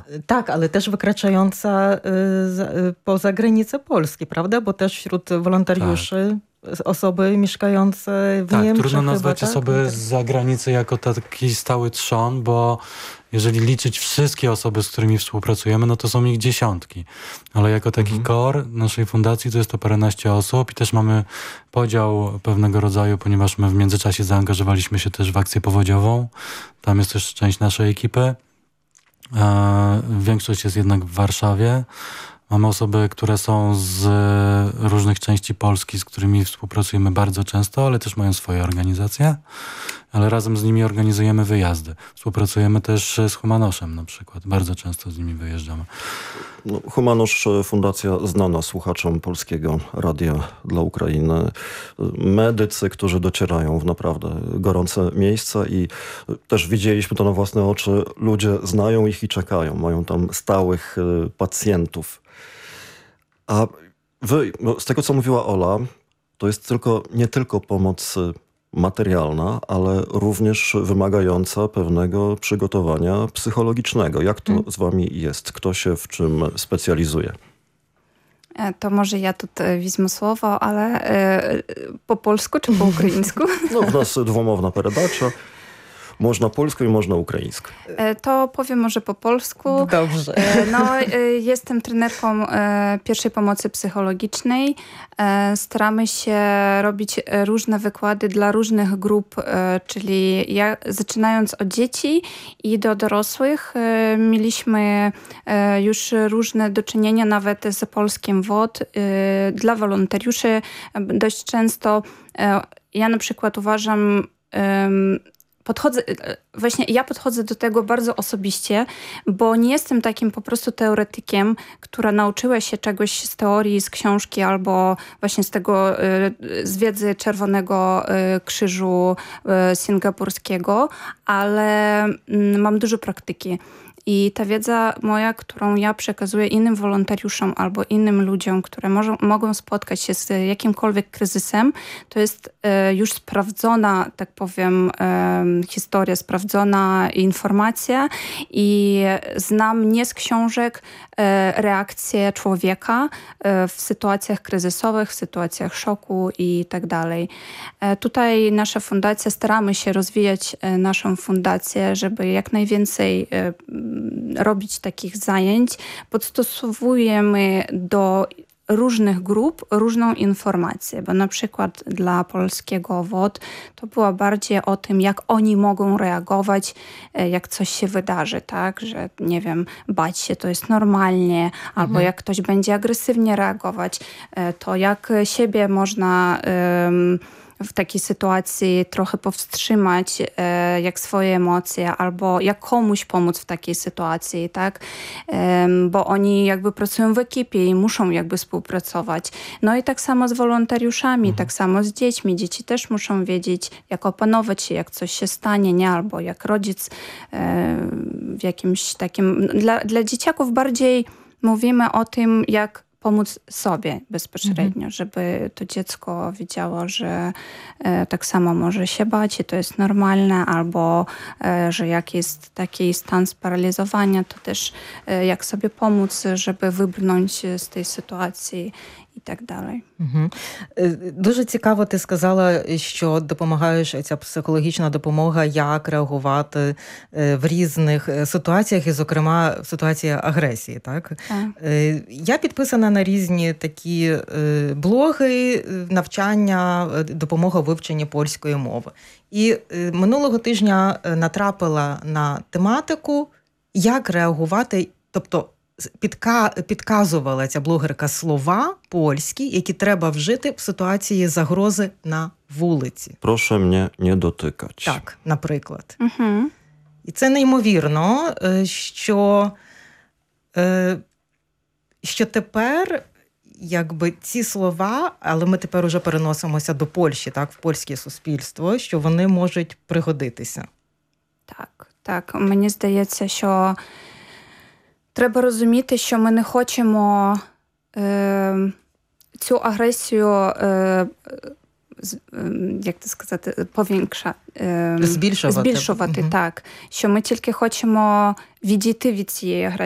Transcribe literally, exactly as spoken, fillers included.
Tak, ale też wykraczająca y, y, poza granice Polski, prawda? Bo też wśród wolontariuszy tak. osoby mieszkające w tak, Niemczech. Trudno nazwać chyba, osoby tak? z zagranicy jako taki stały trzon, bo jeżeli liczyć wszystkie osoby, z którymi współpracujemy, no to są ich dziesiątki. Ale jako taki mhm. core naszej fundacji to jest to paręnaście osób i też mamy podział pewnego rodzaju, ponieważ my w międzyczasie zaangażowaliśmy się też w akcję powodziową. Tam jest też część naszej ekipy. Większość jest jednak w Warszawie. Mamy osoby, które są z różnych części Polski, z którymi współpracujemy bardzo często, ale też mają swoje organizacje. Ale razem z nimi organizujemy wyjazdy. Współpracujemy też z Humanoszem na przykład. Bardzo często z nimi wyjeżdżamy. No, Humanosz, fundacja znana słuchaczom Polskiego Radia dla Ukrainy. Medycy, którzy docierają w naprawdę gorące miejsca i też widzieliśmy to na własne oczy. Ludzie znają ich i czekają. Mają tam stałych pacjentów. A wy, z tego co mówiła Ola, to jest tylko, nie tylko pomoc materialna, ale również wymagająca pewnego przygotowania psychologicznego. Jak to hmm. z wami jest? Kto się w czym specjalizuje? To może ja tutaj wezmę słowo, ale e, po polsku czy po ukraińsku? No, w nas dwumowna передача. Można polską i można ukraińską. To powiem może po polsku. Dobrze. No, jestem trenerką pierwszej pomocy psychologicznej. Staramy się robić różne wykłady dla różnych grup, czyli ja, zaczynając od dzieci i do dorosłych, mieliśmy już różne do czynienia nawet z Polskim W O D. Dla wolontariuszy dość często, ja na przykład uważam, Podchodzę, właśnie ja podchodzę do tego bardzo osobiście, bo nie jestem takim po prostu teoretykiem, która nauczyła się czegoś z teorii, z książki albo właśnie z tego, z wiedzy Czerwonego Krzyżu Singapurskiego, ale mam dużo praktyki. I ta wiedza moja, którą ja przekazuję innym wolontariuszom albo innym ludziom, które może, mogą spotkać się z jakimkolwiek kryzysem, to jest e, już sprawdzona, tak powiem, e, historia, sprawdzona informacja i znam nie z książek e, reakcję człowieka e, w sytuacjach kryzysowych, w sytuacjach szoku i tak dalej. E, tutaj nasza fundacja, staramy się rozwijać e, naszą fundację, żeby jak najwięcej e, robić takich zajęć. Podstosowujemy do różnych grup różną informację, bo na przykład dla Polskiego W O D to było bardziej o tym, jak oni mogą reagować, jak coś się wydarzy, tak, że nie wiem, bać się to jest normalnie, mhm. albo jak ktoś będzie agresywnie reagować, to jak siebie można um, w takiej sytuacji trochę powstrzymać e, jak swoje emocje, albo jak komuś pomóc w takiej sytuacji, tak? E, bo oni jakby pracują w ekipie i muszą jakby współpracować. No i tak samo z wolontariuszami, mhm. tak samo z dziećmi. Dzieci też muszą wiedzieć, jak opanować się, jak coś się stanie, nie? Albo jak rodzic e, w jakimś takim... Dla, dla dzieciaków bardziej mówimy o tym, jak pomóc sobie bezpośrednio, mhm. żeby to dziecko wiedziało, że e, tak samo może się bać i to jest normalne, albo e, że jak jest taki stan sparaliżowania, to też e, jak sobie pomóc, żeby wybrnąć z tej sytuacji і так далі. Угу. Дуже цікаво, ти сказала, що допомагаєш, ця психологічна допомога, як реагувати в різних ситуаціях, і, зокрема, в ситуації агресії. Так? Так. Я підписана на різні такі блоги, навчання, допомога в вивченні польської мови. І минулого тижня натрапила на тематику, як реагувати, тобто Підка... підказувала ця блогерка слова польські, які треба вжити в ситуації загрози на вулиці. Прошу мене не дотикати. Так, наприклад. Угу. І це неймовірно, що, що тепер якби ці слова, але ми тепер уже переносимося до Польщі, так, в польське суспільство, що вони можуть пригодитися. Так, так. Мені здається, що треба розуміти, що ми не хочемо е, цю агресію, е, з, е, як це сказати, повінкша, е, збільшувати. збільшувати, угу. так. Що ми тільки хочемо відійти від цієї агресії.